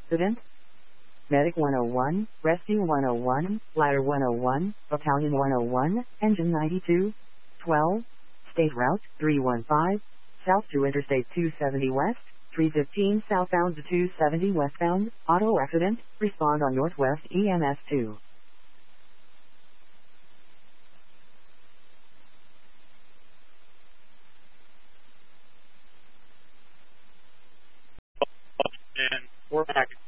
Accident. Medic 101, Rescue 101, Ladder 101, Battalion 101, Engine 92, 12, State Route 315, South to Interstate 270 West, 315 southbound to 270 westbound, auto accident, respond on Northwest EMS 2. And we're back.